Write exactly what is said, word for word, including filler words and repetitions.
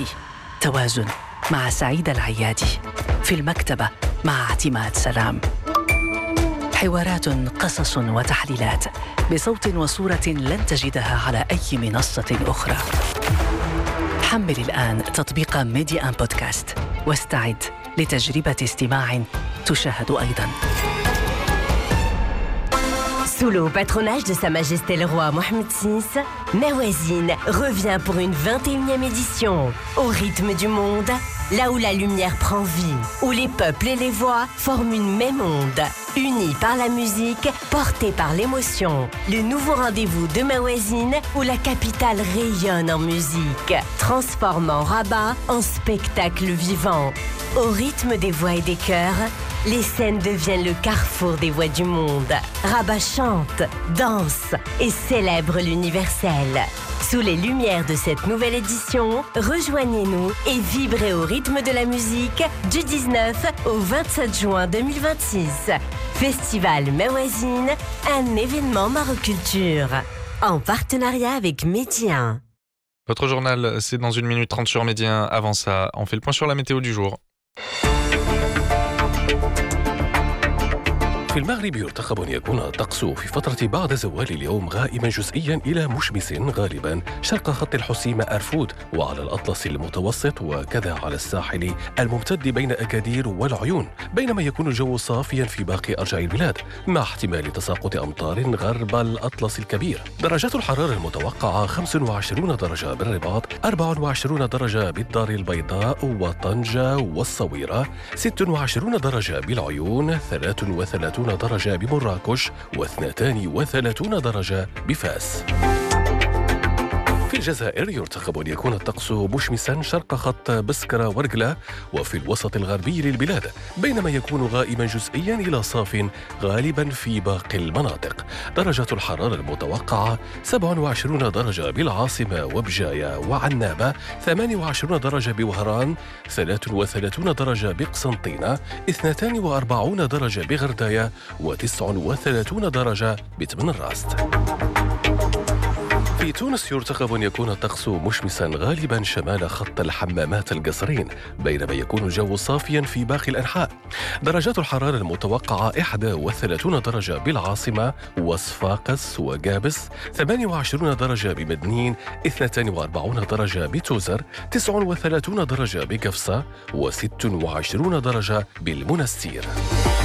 الزكي، توازن مع سعيد العيادي، في المكتبة مع اعتماد سلام. حوارات، قصص وتحليلات بصوت وصورة لن تجدها على أي منصة أخرى. حمل الآن تطبيق ميديا آن بودكاست واستعد لتجربة استماع تشاهد أيضاً. Sous le patronage de Sa Majesté le Roi Mohammed six, Mawazine revient pour une vingt et unième édition. Au rythme du monde, là où la lumière prend vie, où les peuples et les voix forment une même onde. Unis par la musique, portés par l'émotion. Le nouveau rendez-vous de Mawazine où la capitale rayonne en musique, transformant Rabat en spectacle vivant. Au rythme des voix et des chœurs, les scènes deviennent le carrefour des voix du monde. Rabat chante, danse et célèbre l'universel. Sous les lumières de cette nouvelle édition, rejoignez-nous et vibrez au rythme de la musique du dix-neuf au vingt-sept juin deux mille vingt-six. Festival Mawazine, un événement Maroculture, en partenariat avec Média. Votre journal, c'est dans une minute trente sur Média. Avant ça, on fait le point sur la météo du jour. في المغرب يرتقب أن يكون الطقس في فترة بعد زوال اليوم غائما جزئيا إلى مشمس غالبا شرق خط الحسيمة أرفود وعلى الأطلس المتوسط وكذا على الساحل الممتد بين أكادير والعيون، بينما يكون الجو صافيا في باقي أرجاء البلاد مع احتمال تساقط أمطار غرب الأطلس الكبير. درجات الحرارة المتوقعة خمس وعشرين درجة بالرباط، أربع وعشرين درجة بالدار البيضاء وطنجة والصويرة، ست وعشرين درجة بالعيون، ثلاث وثلاثين درجة بمراكش واثنتان وثلاثون درجة بفاس. في الجزائر يرتقب أن يكون الطقس مشمسا شرق خط بسكرة ورقلة وفي الوسط الغربي للبلاد، بينما يكون غائما جزئيا إلى صاف غالبا في باقي المناطق. درجة الحرارة المتوقعة سبع وعشرين درجة بالعاصمة وبجاية وعنابة، ثمان وعشرين درجة بوهران، ثلاث وثلاثين درجة بقسنطينة، اثنتان وأربعين درجة بغرداية وتسع وثلاثين درجة بتمن الراست. في تونس يرتقب أن يكون الطقس مشمسا غالبا شمال خط الحمامات القصرين، بينما يكون الجو صافيا في باقي الأنحاء. درجات الحرارة المتوقعة إحدى وثلاثين درجة بالعاصمة وصفاقس وقابس، ثمان وعشرين درجة بمدنين، اثنتان وأربعين درجة بتوزر، تسع وثلاثين درجة بقفصة وست وعشرين درجة بالمنستير.